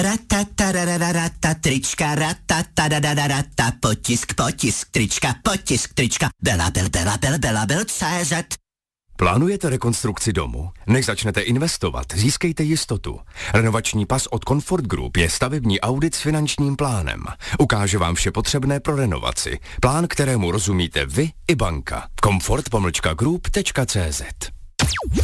Ratatarararata, trička, ratatarararata, potisk, trička, Bela.CZ. Plánujete rekonstrukci domu? Než začnete investovat, získejte jistotu. Renovační pas od Comfort Group je stavební audit s finančním plánem. Ukáže vám vše potřebné pro renovaci. Plán, kterému rozumíte vy i banka. Comfort-group.cz